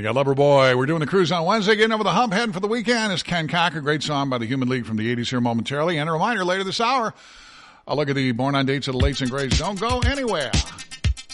got Loverboy. We're doing the cruise on Wednesday, getting over the hump, heading for the weekend. It's Ken Cocker, great song by the Human League from the 80s here momentarily. And a reminder, later this hour, I'll look at the born on dates of the lates and grays. Don't go anywhere.